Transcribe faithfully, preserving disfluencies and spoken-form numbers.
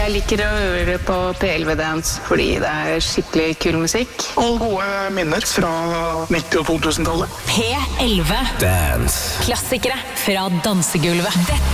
Jeg liker å høre på P elleve Dance fordi det er skikkelig kul musikk. Og gode minner fra nitti- og to tusen-tallet. P elleve Dance. Klassikere fra dansegulvet. Dette